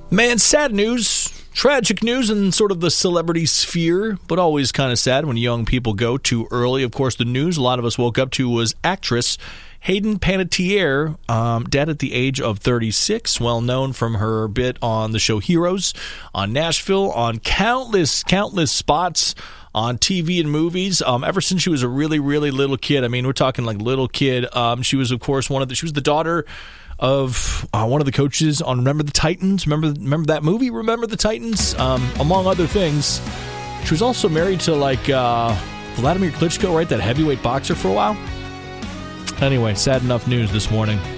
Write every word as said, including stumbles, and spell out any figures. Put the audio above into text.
Man, sad news, tragic news in sort of the celebrity sphere, but always kind of sad when young people go too early. Of course, the news a lot of us woke up to was actress Hayden Panettiere, um, dead at the age of thirty-six, well known from her bit on the show Heroes, on Nashville, on countless, countless spots on T V and movies, um, ever since she was a really, really little kid. I mean, we're talking like little kid. Um, she was, of course, one of the, she was the daughter of uh, one of the coaches on Remember the Titans. Remember remember that movie, Remember the Titans? Um, among other things. She was also married to, like, uh, Vladimir Klitschko, right? That heavyweight boxer for a while. Anyway, sad enough news this morning.